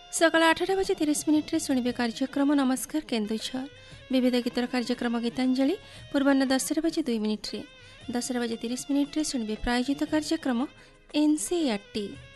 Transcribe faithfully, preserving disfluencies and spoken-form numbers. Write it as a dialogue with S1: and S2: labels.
S1: सकाळ आठटा बजे तीस मिनिट्रे शुणे कार्यक्रम नमस्कार केन्दुझर विविध गीतर कार्यक्रम गीतांजलि पूर्वाह्न दस बजे दुई मिनिट्रे दस बजे तीस मिनिट्रे शुणे प्रायोजित कार्यक्रम एनसीईआरटी।